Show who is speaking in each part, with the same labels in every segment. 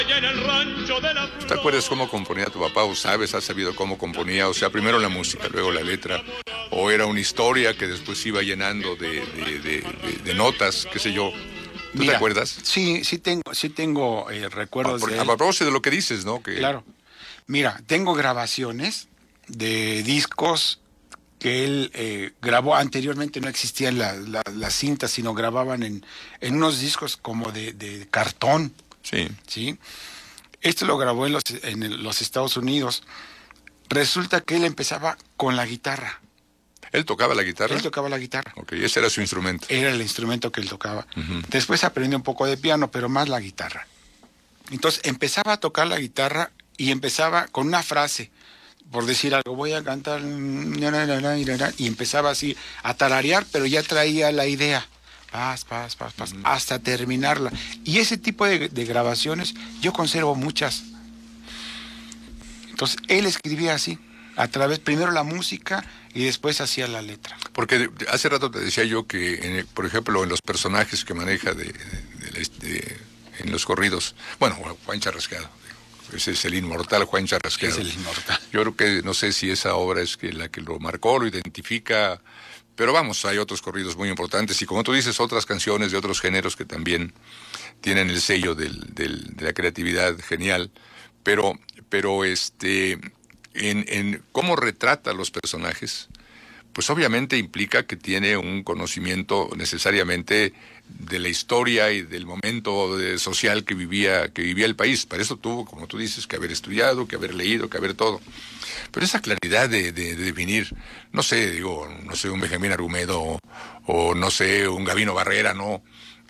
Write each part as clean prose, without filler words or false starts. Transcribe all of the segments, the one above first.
Speaker 1: ¿Te acuerdas cómo componía tu papá o sabes, has sabido cómo componía? O sea, primero la música, luego la letra, o era una historia que después iba llenando de notas, qué sé yo. ¿Tú te
Speaker 2: Mira,
Speaker 1: acuerdas?
Speaker 2: sí tengo recuerdos de
Speaker 1: A
Speaker 2: él.
Speaker 1: propósito de lo que dices, ¿no? Que
Speaker 2: Claro. Mira, tengo grabaciones de discos que él grabó anteriormente. No existían las cintas, sino grababan en unos discos como de cartón,
Speaker 1: sí.
Speaker 2: ¿sí? Esto lo grabó en los Estados Unidos. Resulta que él empezaba con la guitarra.
Speaker 1: ¿Él tocaba la guitarra?
Speaker 2: Él tocaba la guitarra.
Speaker 1: Ok, ese era su instrumento.
Speaker 2: Era el instrumento que él tocaba.
Speaker 1: Ujú.
Speaker 2: Después aprendió un poco de piano, pero más la guitarra. Entonces empezaba a tocar la guitarra y empezaba con una frase, por decir algo, voy a cantar, y empezaba así a tararear, pero ya traía la idea, paz, paz, paz, paz, hasta terminarla. Y ese tipo de grabaciones yo conservo muchas. Entonces él escribía así, a través, primero la música y después hacía la letra.
Speaker 1: Porque hace rato te decía yo que, por ejemplo, en los personajes que maneja en los corridos, bueno, Juan Charrasqueado, ese es el inmortal Juan Charrasqueado.
Speaker 2: Es el inmortal.
Speaker 1: Yo creo que, no sé si esa obra es la que lo marcó, lo identifica, pero vamos, hay otros corridos muy importantes y como tú dices, otras canciones de otros géneros que también tienen el sello de la creatividad genial, pero en cómo retrata a los personajes, pues obviamente implica que tiene un conocimiento necesariamente de la historia y del momento social que vivía el país. Para eso tuvo, como tú dices, que haber estudiado, que haber leído, que haber todo. Pero esa claridad de definir, no sé, un Benjamín Argumedo o no sé, un Gabino Barrera, no.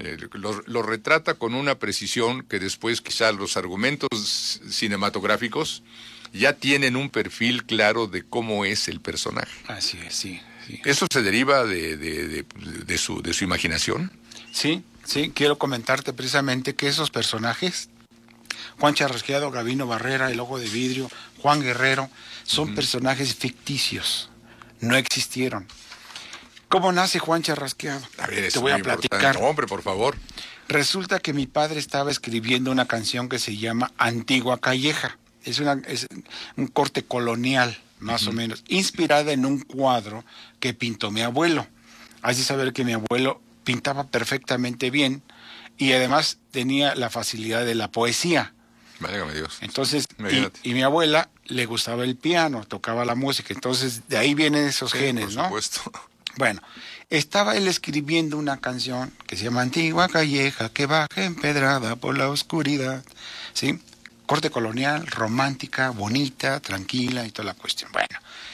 Speaker 1: Lo retrata con una precisión que después quizá los argumentos cinematográficos ya tienen un perfil claro de cómo es el personaje.
Speaker 2: Así es, sí.
Speaker 1: ¿Eso se deriva de su imaginación?
Speaker 2: Sí, quiero comentarte precisamente que esos personajes, Juan Charrasqueado, Gabino Barrera, El Ojo de Vidrio, Juan Guerrero, son personajes ficticios, no existieron. ¿Cómo nace Juan Charrasqueado?
Speaker 1: A ver,
Speaker 2: te voy a platicar.
Speaker 1: No, hombre, por favor.
Speaker 2: Resulta que mi padre estaba escribiendo una canción que se llama Antigua Calleja. Es un corte colonial, más o menos, inspirada en un cuadro que pintó mi abuelo. Has de saber que mi abuelo pintaba perfectamente bien y además tenía la facilidad de la poesía.
Speaker 1: Válgame Dios.
Speaker 2: Entonces, y mi abuela le gustaba el piano, tocaba la música, entonces de ahí vienen esos genes, ¿no?
Speaker 1: Por supuesto.
Speaker 2: Bueno, estaba él escribiendo una canción que se llama Antigua Calleja, que baja empedrada por la oscuridad, ¿sí? Corte colonial, romántica, bonita, tranquila y toda la cuestión. Bueno,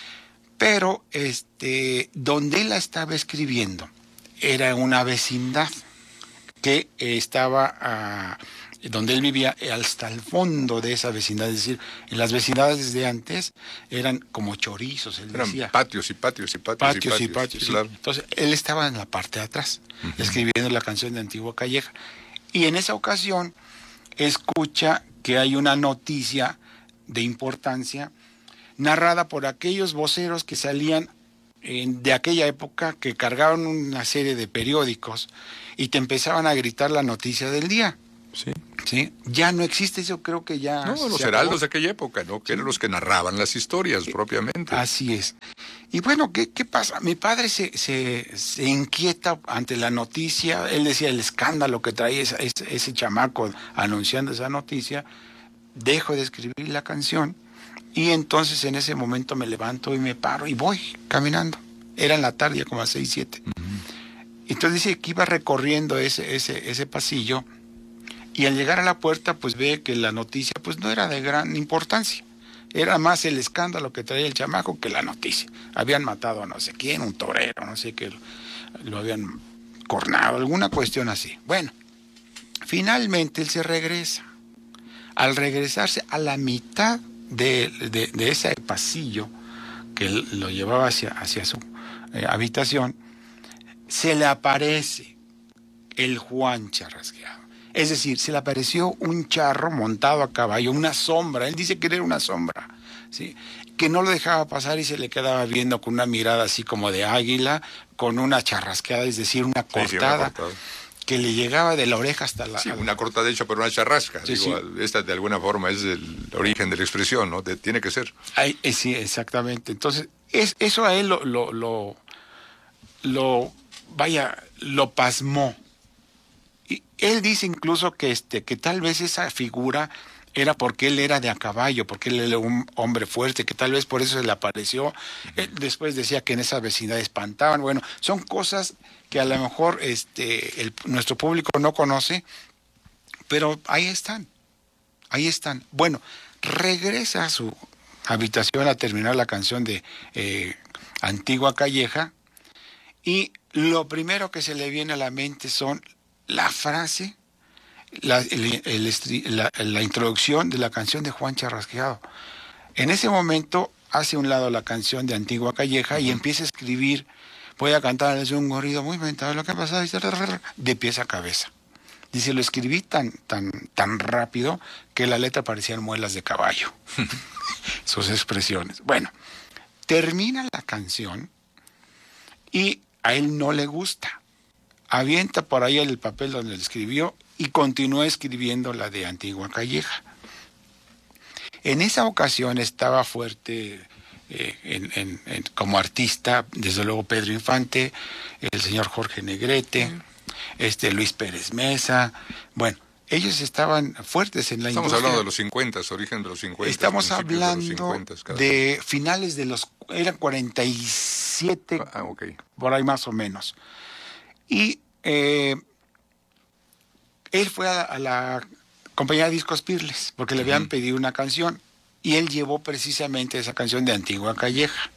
Speaker 2: pero donde él la estaba escribiendo era una vecindad que estaba donde él vivía hasta el fondo de esa vecindad, es decir, en las vecindades de antes eran como chorizos, él
Speaker 1: Eran
Speaker 2: decía.
Speaker 1: patios y patios y patios y patios.
Speaker 2: Sí.
Speaker 1: Claro.
Speaker 2: Entonces, él estaba en la parte de atrás, escribiendo la canción de Antigua Calleja. Y en esa ocasión escucha que hay una noticia de importancia narrada por aquellos voceros que salían de aquella época, que cargaban una serie de periódicos y te empezaban a gritar la noticia del día.
Speaker 1: Sí.
Speaker 2: ¿Sí? Ya no existe eso, creo que ya.
Speaker 1: No, los heraldos de aquella época, ¿no? Que eran los que narraban las historias propiamente.
Speaker 2: Así es. Y bueno, ¿qué pasa? Mi padre se inquieta ante la noticia. Él decía el escándalo que traía ese chamaco anunciando esa noticia. Dejo de escribir la canción y entonces en ese momento me levanto y me paro y voy caminando. Era en la tarde, como a 6, 7. Entonces dice que iba recorriendo ese pasillo y al llegar a la puerta pues ve que la noticia pues no era de gran importancia. Era más el escándalo que traía el chamaco que la noticia. Habían matado a no sé quién, un torero, no sé qué, lo habían cornado, alguna cuestión así. Bueno, finalmente él se regresa. Al regresarse a la mitad de ese pasillo que lo llevaba hacia su habitación, se le aparece el Juan Charrasqueado. Es decir, se le apareció un charro montado a caballo, una sombra. Él dice que era una sombra, ¿sí? Que no lo dejaba pasar y se le quedaba viendo con una mirada así como de águila, con una charrasqueada, es decir, una cortada. que le llegaba de la oreja hasta la...
Speaker 1: Sí, una cortada hecha por una charrasca.
Speaker 2: Sí,
Speaker 1: Digo, esta de alguna forma es el origen de la expresión, ¿no? Tiene que ser.
Speaker 2: Sí, exactamente. Entonces, eso a él lo pasmó. Y él dice incluso que tal vez esa figura era porque él era de a caballo, porque él era un hombre fuerte, que tal vez por eso se le apareció. Él después decía que en esa vecindad espantaban. Bueno, son cosas que a lo mejor nuestro público no conoce, pero ahí están. Bueno, regresa a su habitación a terminar la canción de Antigua Calleja, y lo primero que se le viene a la mente son la frase, la introducción de la canción de Juan Charrasqueado. En ese momento hace a un lado la canción de Antigua Calleja y empieza a escribir, voy a cantarles un corrido muy mentado, lo que ha pasado, de pies a cabeza. Dice, lo escribí tan rápido que la letra parecían muelas de caballo. Sus expresiones. Bueno, termina la canción y a él no le gusta. Avienta por ahí el papel donde le escribió y continúa escribiendo la de Antigua Calleja. En esa ocasión estaba fuerte como artista, desde luego Pedro Infante, el señor Jorge Negrete, Luis Pérez Mesa. Bueno, ellos estaban fuertes en la industria.
Speaker 1: Estamos hablando de los 50, origen de los 50.
Speaker 2: Estamos hablando de finales de eran 47,
Speaker 1: okay.
Speaker 2: Por ahí más o menos. Y él fue a la compañía de discos Pirles, porque le habían pedido una canción, y él llevó precisamente esa canción de Antigua Calleja.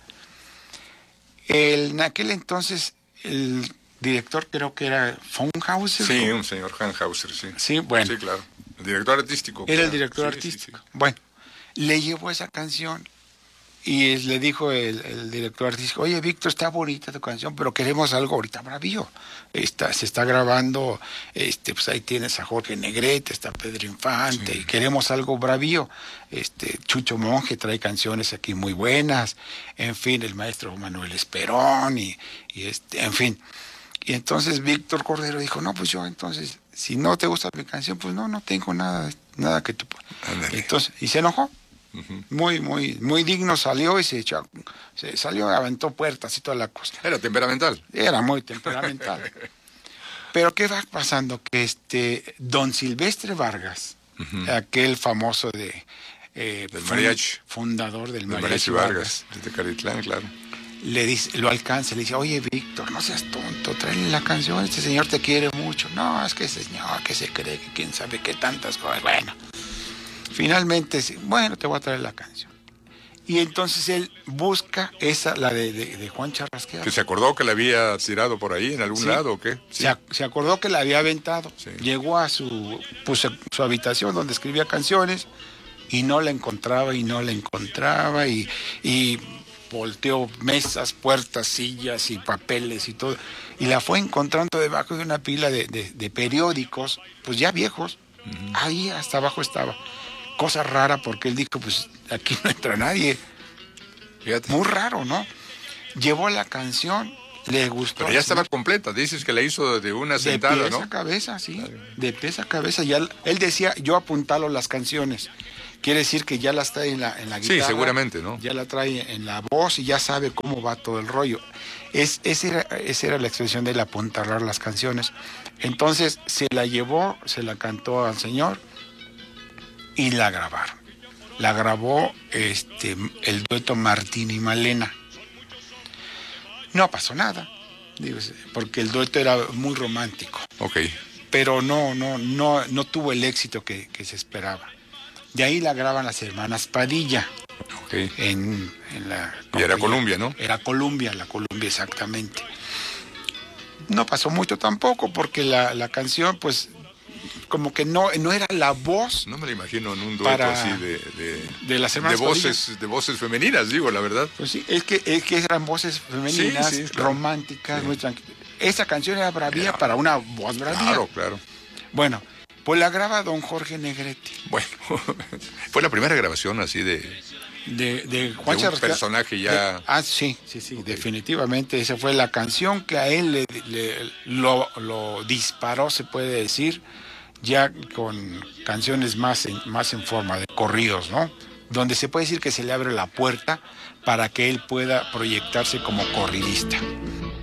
Speaker 2: En aquel entonces, el director creo que era Funkhauser.
Speaker 1: Sí, un señor Funkhauser, sí.
Speaker 2: Sí, bueno.
Speaker 1: Sí, claro. El director artístico.
Speaker 2: Era el director artístico. Sí. Bueno, le llevó esa canción y le dijo el director artístico, oye, Víctor, está bonita tu canción, pero queremos algo ahorita bravío. Se está grabando, pues ahí tienes a Jorge Negrete, está Pedro Infante, y queremos algo bravío. Chucho Monge trae canciones aquí muy buenas, en fin, el maestro Manuel Esperón, en fin. Y entonces Víctor Cordero dijo, no, pues yo entonces, si no te gusta mi canción, pues no tengo nada que tú... Entonces, y se enojó. Muy digno salió y se salió, aventó puertas y toda la cosa.
Speaker 1: Era temperamental.
Speaker 2: Era muy temperamental. Pero ¿qué va pasando? Que don Silvestre Vargas, aquel famoso del
Speaker 1: mariachi,
Speaker 2: fundador del mariachi Vargas,
Speaker 1: desde Caritlán, claro,
Speaker 2: lo alcanza, le dice, oye, Víctor, no seas tonto, tráele la canción, este señor te quiere mucho. No, es que ese señor que se cree que quién sabe qué tantas cosas. Bueno, finalmente, bueno, te voy a traer la canción. Y entonces él busca la de Juan Charrasqueado.
Speaker 1: ¿Que se acordó que la había tirado por ahí en algún lado o qué?
Speaker 2: Sí. Se acordó que la había aventado. Sí. Llegó a su habitación donde escribía canciones y no la encontraba y volteó mesas, puertas, sillas y papeles y todo. Y la fue encontrando debajo de una pila de periódicos, pues ya viejos. Ahí hasta abajo estaba. Cosa rara porque él dijo, pues aquí no entra nadie.
Speaker 1: Fíjate.
Speaker 2: Muy raro, ¿no? Llevó la canción, le gustó.
Speaker 1: Pero ya estaba completa, dices que la hizo de una sentada, ¿no?
Speaker 2: De pies a cabeza, sí. Claro. De pies a cabeza. Ya, él decía, yo apuntalo las canciones. Quiere decir que ya las trae en la guitarra.
Speaker 1: Sí, seguramente, ¿no?
Speaker 2: Ya la trae en la voz y ya sabe cómo va todo el rollo. Esa era la expresión de él, apuntalar las canciones. Entonces se la llevó, se la cantó al señor y la grabaron. La grabó el dueto Martín y Malena. No pasó nada, porque el dueto era muy romántico.
Speaker 1: Okay.
Speaker 2: Pero no tuvo el éxito que se esperaba. De ahí la graban las hermanas Padilla.
Speaker 1: Okay.
Speaker 2: En
Speaker 1: y era Columbia, ¿no?
Speaker 2: Era Columbia, la Columbia exactamente. No pasó mucho tampoco, porque la canción, pues, como que no era la voz.
Speaker 1: No me la imagino en un dueto así
Speaker 2: de las hermanas
Speaker 1: de voces femeninas, digo, la verdad.
Speaker 2: Pues sí, es que eran voces femeninas, sí, claro, románticas, sí, muy tranquilas. Esa canción era bravía para una voz bravía.
Speaker 1: Claro.
Speaker 2: Bueno, pues la graba don Jorge Negrete.
Speaker 1: Bueno, fue la primera grabación así de
Speaker 2: de Juan
Speaker 1: un
Speaker 2: Charrasqueado.
Speaker 1: personaje ya...
Speaker 2: Sí, definitivamente. Esa fue la canción que a él lo disparó, se puede decir, ya con canciones más en forma de corridos, ¿no? Donde se puede decir que se le abre la puerta para que él pueda proyectarse como corridista.